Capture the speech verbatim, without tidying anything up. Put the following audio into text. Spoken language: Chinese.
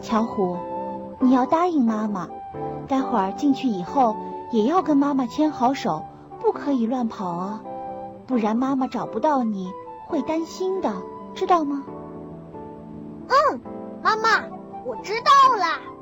巧虎，你要答应妈妈，待会儿进去以后也要跟妈妈牵好手，不可以乱跑啊，不然妈妈找不到你会担心的，知道吗？ 嗯，妈妈，我知道了。